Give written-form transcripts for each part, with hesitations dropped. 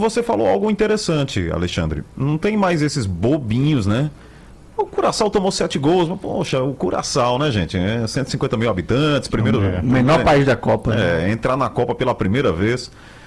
você falou algo interessante, Alexandre. Não tem mais esses bobinhos, né? O Curaçao tomou 7 gols, mas, poxa, o Curaçao, né, gente? 150 mil habitantes, o menor país da Copa. Né? Entrar na Copa pela primeira vez.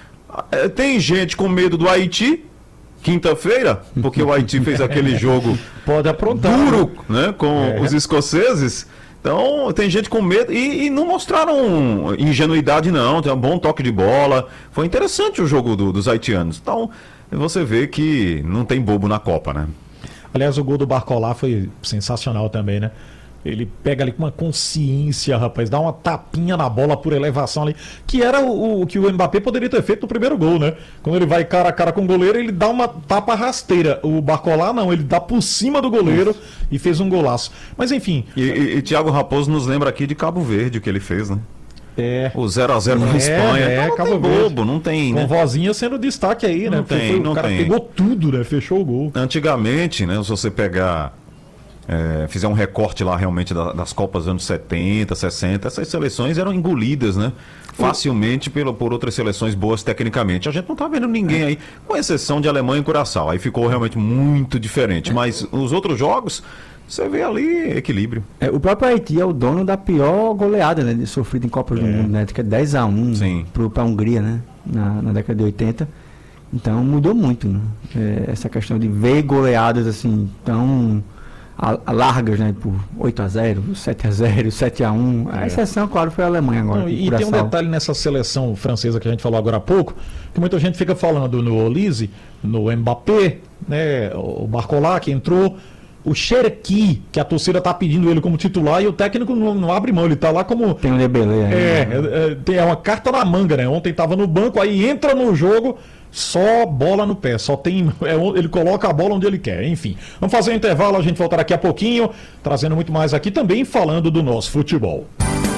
Tem gente com medo do Haiti, quinta-feira, porque o Haiti fez aquele jogo pode aprontar, duro, né, com os escoceses. Então, tem gente com medo e não mostraram ingenuidade, não. Tem um bom toque de bola. Foi interessante o jogo dos haitianos. Então, você vê que não tem bobo na Copa, né? Aliás, o gol do Barcolá foi sensacional também, né? Ele pega ali com uma consciência, rapaz, dá uma tapinha na bola por elevação ali, que era o que o Mbappé poderia ter feito no primeiro gol, né? Quando ele vai cara a cara com o goleiro, ele dá uma tapa rasteira. O Barcolá não, ele dá por cima do goleiro e fez um golaço. Mas enfim... E Thiago Raposo nos lembra aqui de Cabo Verde, o que ele fez, né? O 0x0 com a Espanha. Não tem bobo, não tem, né? Com Vozinha sendo destaque aí, né? O cara pegou tudo, né? Fechou o gol. Antigamente, né? Se você pegar, fizer um recorte lá realmente das Copas dos anos 70, 60, essas seleções eram engolidas, né? Facilmente por outras seleções boas tecnicamente. A gente não tá vendo ninguém aí, com exceção de Alemanha e Curaçao. Aí ficou realmente muito diferente. Mas os outros jogos... Você vê ali equilíbrio. O próprio Haiti é o dono da pior goleada, né, sofrida em Copas do Mundo, né? Que é 10-1 para a Hungria, né? Na década de 80. Então mudou muito, né? Essa questão de ver goleadas assim tão largas, né? Por 8-0, 7-0, 7-1. A exceção, claro, foi a Alemanha agora. E tem um detalhe nessa seleção francesa que a gente falou agora há pouco, que muita gente fica falando no Olise, no Mbappé, né? O Barcolá que entrou. O Cherki, que a torcida tá pedindo ele como titular e o técnico não abre mão, ele tá lá como... Tem um Dembélé aí. Tem uma carta na manga, né? Ontem tava no banco, aí entra no jogo, só bola no pé, só tem... ele coloca a bola onde ele quer, enfim. Vamos fazer um intervalo, a gente voltar daqui a pouquinho, trazendo muito mais aqui, também falando do nosso futebol.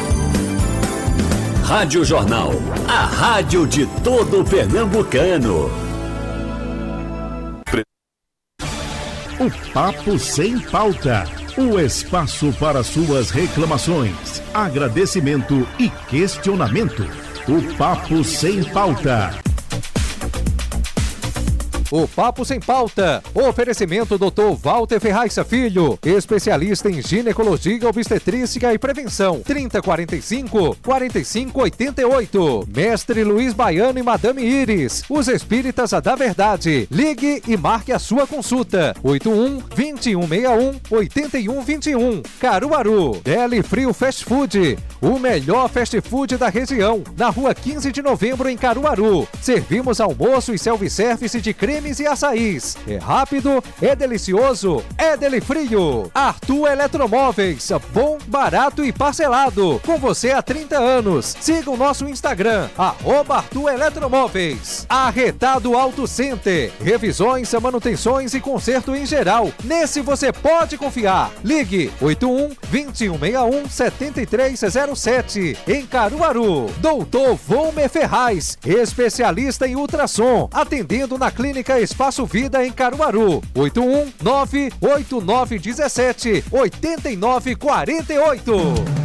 Rádio Jornal, a rádio de todo pernambucano. O Papo Sem Pauta, o espaço para suas reclamações, agradecimento e questionamento. O Papo Sem Pauta. O Papo Sem Pauta. Oferecimento Dr. Walter Ferraz Filho, especialista em ginecologia, obstetrícia e prevenção. 3045-4588. Mestre Luiz Baiano e Madame Iris, os espíritas da verdade. Ligue e marque a sua consulta. 81-2161-8121. Caruaru. Deli Frio Fast Food, o melhor fast food da região. Na rua 15 de novembro, em Caruaru. Servimos almoço e self-service de cremes e açaís. É rápido, é delicioso, é Deli Frio. Arthur Eletromóveis, bom, barato e parcelado. Com você há 30 anos. Siga o nosso Instagram, @Arthur Eletromóveis. Arretado Auto Center. Revisões, manutenções e conserto em geral. Nesse você pode confiar. Ligue 81-2161-7307. Em Caruaru. Doutor Volmer Ferraz, especialista em ultrassom. Atendendo na Clínica Espaço Vida em Caruaru. 81-98917-8948.